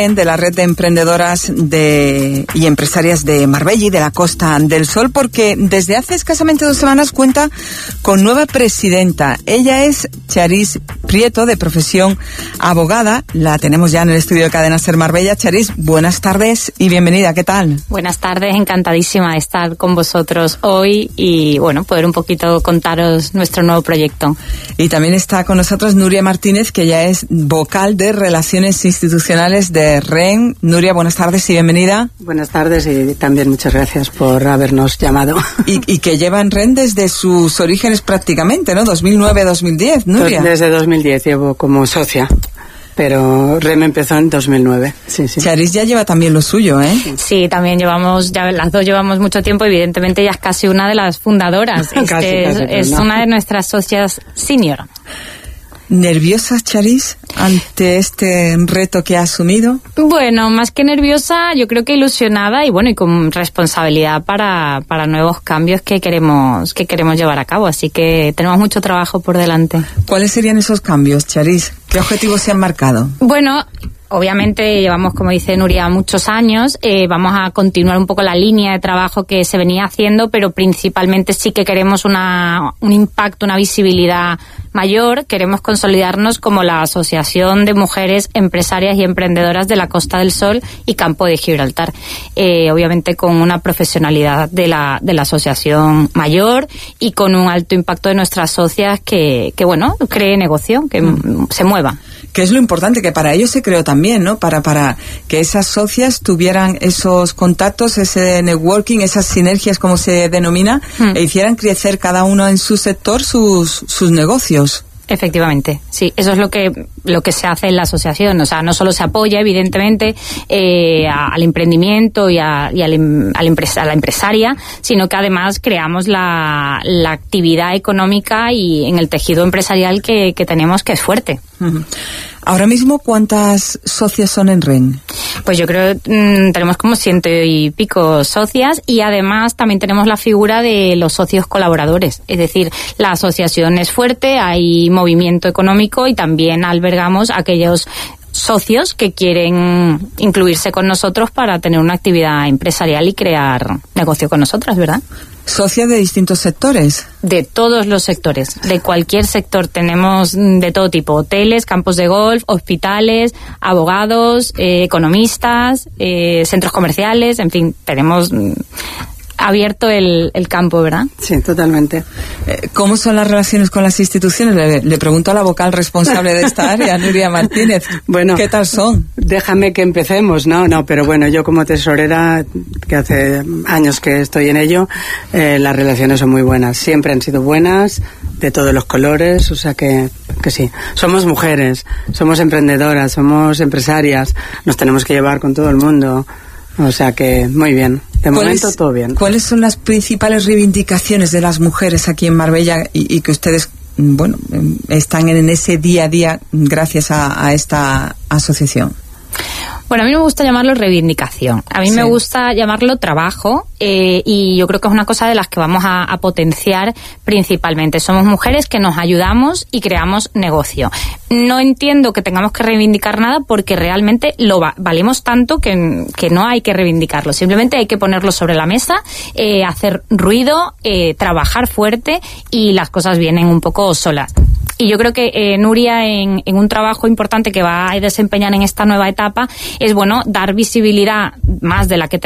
de la red de emprendedoras y empresarias de Marbella y de la Costa del Sol, porque desde hace escasamente 2 semanas cuenta con nueva presidenta. Ella es Charis Prieto, de profesión abogada. La tenemos ya en el estudio de Cadena Ser Marbella. Charis, buenas tardes y bienvenida. ¿Qué tal? Buenas tardes, encantadísima de estar con vosotros hoy y, bueno, poder un poquito contaros nuestro nuevo proyecto. Y también está con nosotros Nuria Martínez, que ya es vocal de Relaciones Institucionales de REN. Nuria, buenas tardes y bienvenida. Buenas tardes y también muchas gracias por habernos llamado. Y que lleva en REN desde sus orígenes prácticamente, ¿no? 2009-2010, Nuria. Desde 2010 llevo como socia, pero REN empezó en 2009. Sí. Charis ya lleva también lo suyo, ¿eh? Sí, también las dos llevamos mucho tiempo. Evidentemente ella es casi una de las fundadoras. Es una de nuestras socias senior. ¿Nerviosa, Charis, ante este reto que ha asumido? Bueno, más que nerviosa, yo creo que ilusionada y con responsabilidad para nuevos cambios que queremos llevar a cabo. Así que tenemos mucho trabajo por delante. ¿Cuáles serían esos cambios, Charis? ¿Qué objetivos se han marcado? Bueno, obviamente llevamos, como dice Nuria, muchos años. Vamos a continuar un poco la línea de trabajo que se venía haciendo, pero principalmente sí que queremos un impacto, una visibilidad mayor. Queremos consolidarnos como la Asociación de Mujeres Empresarias y Emprendedoras de la Costa del Sol y Campo de Gibraltar. Obviamente con una profesionalidad de la asociación mayor y con un alto impacto de nuestras socias que cree negocio, que se mueva. Que es lo importante, que para ello se creó también, ¿no? Para que esas socias tuvieran esos contactos, ese networking, esas sinergias, como se denomina, e hicieran crecer cada uno en su sector sus negocios. Efectivamente, sí, eso es lo que se hace en la asociación. O sea, no solo se apoya, evidentemente, al emprendimiento y a la empresaria, sino que además creamos la actividad económica y en el tejido empresarial que tenemos, que es fuerte. Uh-huh. Ahora mismo, ¿cuántas socias son en REN? Pues yo creo que tenemos como 100 y pico socias y además también tenemos la figura de los socios colaboradores. Es decir, la asociación es fuerte, hay movimiento económico y también albergamos a aquellos socios que quieren incluirse con nosotros para tener una actividad empresarial y crear negocio con nosotras, ¿verdad? ¿Socias de distintos sectores? De todos los sectores, de cualquier sector. Tenemos de todo tipo: hoteles, campos de golf, hospitales, abogados, economistas, centros comerciales, en fin, tenemos abierto el campo, ¿verdad? Sí, totalmente. ¿Cómo son las relaciones con las instituciones? Le pregunto a la vocal responsable de esta área, Nuria Martínez. Bueno, ¿qué tal son? Déjame que empecemos, ¿no? Pero bueno, yo como tesorera, que hace años que estoy en ello, las relaciones son muy buenas. Siempre han sido buenas, de todos los colores, o sea que sí. Somos mujeres, somos emprendedoras, somos empresarias, nos tenemos que llevar con todo el mundo. O sea que muy bien. De momento todo bien. ¿Cuáles son las principales reivindicaciones de las mujeres aquí en Marbella y que ustedes, están en ese día a día gracias a esta asociación? Bueno, a mí no me gusta llamarlo reivindicación. A mí me gusta llamarlo trabajo y yo creo que es una cosa de las que vamos a potenciar principalmente. Somos mujeres que nos ayudamos y creamos negocio. No entiendo que tengamos que reivindicar nada porque realmente valemos tanto que no hay que reivindicarlo. Simplemente hay que ponerlo sobre la mesa, hacer ruido, trabajar fuerte y las cosas vienen un poco solas. Y yo creo que Nuria, en un trabajo importante que va a desempeñar en esta nueva etapa, es dar visibilidad más de la que